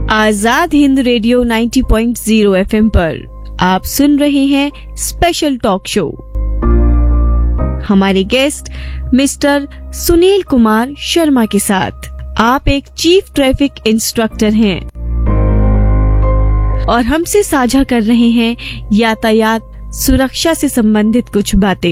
Azad Hind radio 90.0 FM पर आप सुन रहे हैं स्पेशल टॉक शो। हमारे गेस्ट मिस्टर सुनील कुमार शर्मा के साथ। आप एक चीफ ट्रैफिक इंस्ट्रक्टर हैं और हमसे साझा कर रहे हैं यातायात सुरक्षा से संबंधित कुछ बातें।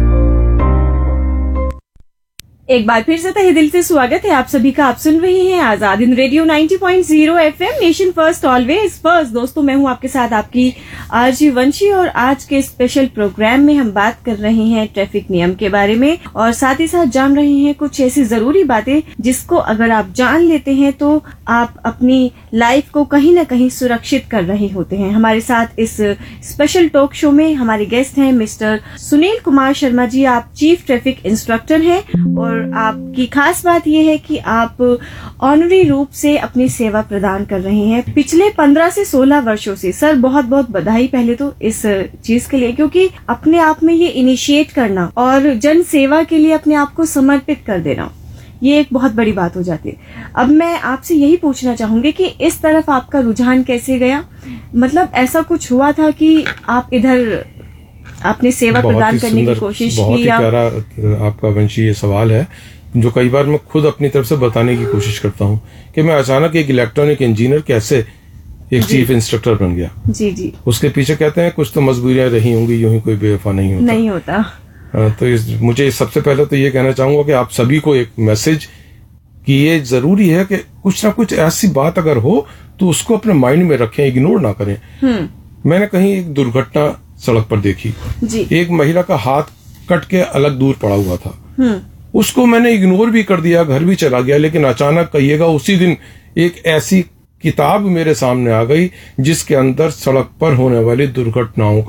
एक बार फिर से तहे दिल से स्वागत है आप सभी का। आप सुन रहे हैं Azad Hind radio 90.0 FM, nation first always first. दोस्तों, मैं हूं आपके साथ आपकी आरजी वंशी और आज के स्पेशल प्रोग्राम में हम बात कर रहे हैं ट्रैफिक नियम के बारे में और साथ ही साथ जान रहे हैं कुछ ऐसी जरूरी बातें जिसको अगर आप जान लेते हैं तो आप अपनी लाइफ को कहीं न कहीं सुरक्षित कर रहे होते हैं। हमारे साथ इस स्पेशल टॉक शो में हमारे गेस्ट हैं मिस्टर सुनील कुमार शर्मा जी। आप चीफ ट्रैफिक इंस्ट्रक्टर हैं और आपकी खास बात यह है कि आप ऑनरी रूप से अपनी सेवा प्रदान कर रहे हैं पिछले 15 से 16 वर्षों से। सर, बहुत बहुत बधाई पहले तो इस चीज के लिए, क्योंकि अपने आप में ये इनिशिएट करना और जन सेवा के लिए अपने आप को समर्पित कर देना, ये एक बहुत बड़ी बात हो जाती है। अब मैं आपसे यही पूछना चाहूंगी कि इस तरफ आपका रुझान कैसे गया? मतलब ऐसा कुछ हुआ था कि आप इधर आपने सेवा प्रदान करने की कोशिश की? बहुत ही प्यारा आपका वंशी ये सवाल है जो कई बार मैं खुद अपनी तरफ से बताने की कोशिश करता हूँ कि मैं अचानक एक इलेक्ट्रॉनिक इंजीनियर कैसे एक चीफ इंस्ट्रक्टर बन गया। जी जी। उसके पीछे कहते हैं कुछ तो मजबूरियां रही होंगी, यूं ही कोई बेवफा नहीं होता। तो मुझे सबसे पहले तो ये कहना चाहूंगा कि आप सभी को एक मैसेज कि ये जरूरी है कि कुछ ना कुछ ऐसी बात अगर हो तो उसको अपने माइंड में रखें, इग्नोर ना करें। मैंने कहीं एक दुर्घटना सड़क पर देखी जी। एक महिला का हाथ कट के अलग दूर पड़ा हुआ था। उसको मैंने इग्नोर भी कर दिया, घर भी चला गया, लेकिन अचानक कहिएगा उसी दिन एक ऐसी किताब मेरे सामने आ गई जिसके अंदर सड़क पर होने वाली दुर्घटनाओं